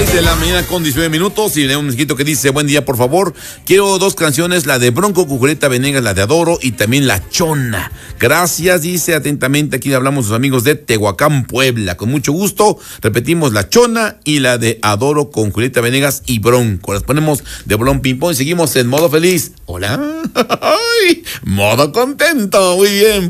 6 de la mañana con 19 minutos y leo un mensajito que dice: buen día, por favor. Quiero 2 canciones, la de Bronco con Julieta Venegas, la de Adoro, y también La Chona. Gracias, dice atentamente. Aquí hablamos sus amigos de Tehuacán, Puebla. Con mucho gusto. Repetimos La Chona y la de Adoro con Julieta Venegas y Bronco. Las ponemos de bolón ping pong y seguimos en modo feliz. Hola. Modo contento. Muy bien.